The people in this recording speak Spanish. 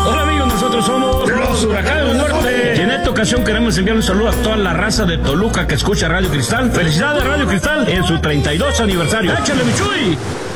Hola amigos, nosotros somos los Huracanes del Norte. Y en esta ocasión queremos enviar un saludo a toda la raza de Toluca que escucha Radio Cristal. Felicidades Radio Cristal en su 32 aniversario. ¡Échale, Michuy!